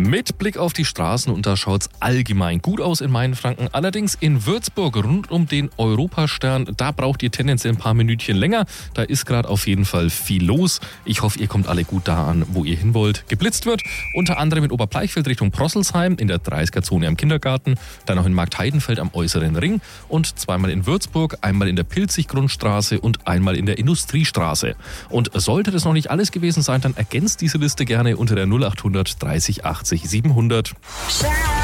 Mit Blick auf die Straßen, und da schaut's allgemein gut aus in Mainfranken. Allerdings in Würzburg rund um den Europastern, da braucht ihr tendenziell ein paar Minütchen länger. Da ist gerade auf jeden Fall viel los. Ich hoffe, ihr kommt alle gut da an, wo ihr hin wollt. Geblitzt wird unter anderem in Oberbleichfeld Richtung Prosselsheim, in der 30er-Zone am Kindergarten, dann noch in Marktheidenfeld am Äußeren Ring und zweimal in Würzburg, einmal in der Pilzig-Grundstraße und einmal in der Industriestraße. Und sollte das noch nicht alles gewesen sein, dann ergänzt diese Liste gerne unter der 0800 30 80 700.